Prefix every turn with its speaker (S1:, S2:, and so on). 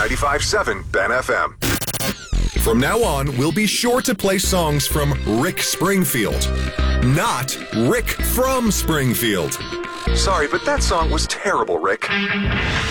S1: 95.7 Ben FM.
S2: From now on, we'll be sure to play songs from Rick Springfield, not Rick from Springfield.
S1: Sorry, but that song was terrible, Rick.